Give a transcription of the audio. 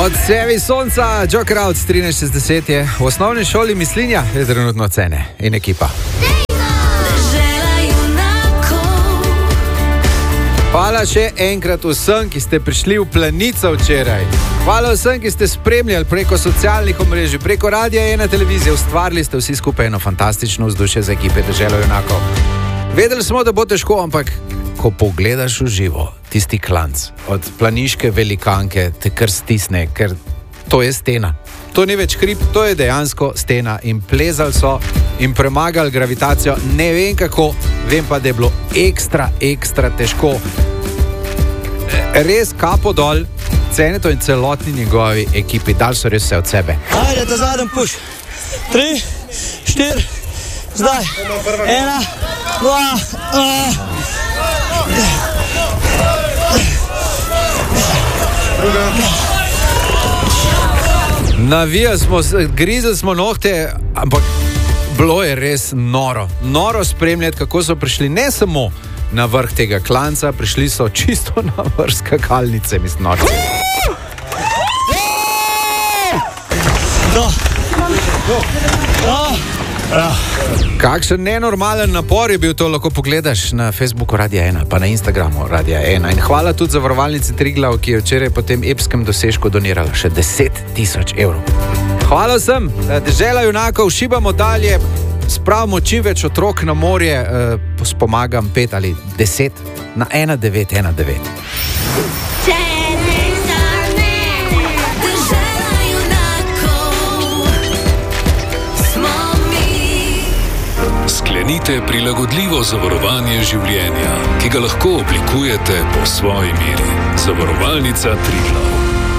Od Sevi sonca, Joker Out 1360 je v osnovni šoli Mislinja, je trenutno cene in ekipa. Hvala še enkrat vsem, ki ste prišli v Planico včeraj. Hvala vsem, ki ste spremljali preko socialnih omrežij, preko Radia 1 televizije. Ustvarili ste vsi skupaj eno fantastično vzdušje za ekipe Deželo junakov. Vedeli smo, da bo težko, ampak ko pogledaš v živo, tisti klanc od planiške velikanke te kar stisne, ker to je stena. To ni več hrib, to je dejansko stena. In plezali so in premagali gravitacijo. Ne vem kako, vem pa, da je bilo ekstra težko. Res kapo dol, Ceneto in celotni njegovi ekipi. Dal so res vse od sebe. Ajde, ta zadnji puš. 3, 4, zdaj. 1, 2, Navijali smo, grizli smo nohte, ampak bilo je res noro. Noro spremljati, kako so prišli ne samo na vrh tega klanca, prišli so čisto na vrh skakalnice, mislim, norci. Kakšen nenormalen napor je bil, to lahko pogledaš na Facebooku Radia 1, pa na Instagramu Radia 1. In hvala tudi zavarovalnici Triglav, ki je včeraj po tem epskem dosežku donirala še 10.000 evrov. Hvala vsem, Dežela junakov, šibamo dalje, spravimo čim več otrok na morje, pomagam 5 ali 10 na 1919. Sklenite prilagodljivo zavarovanje življenja, ki ga lahko oblikujete po svoji meri. Zavarovalnica Triglav.